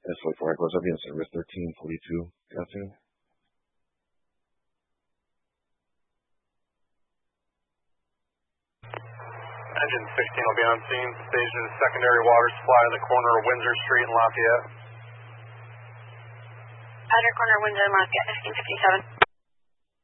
S44 Echo, I'll be in service 1342. Gotcha. Engine 16 will be on scene. Station secondary water supply at the corner of Windsor Street and Lafayette. Outer corner, Windsor and Lafayette, 1557.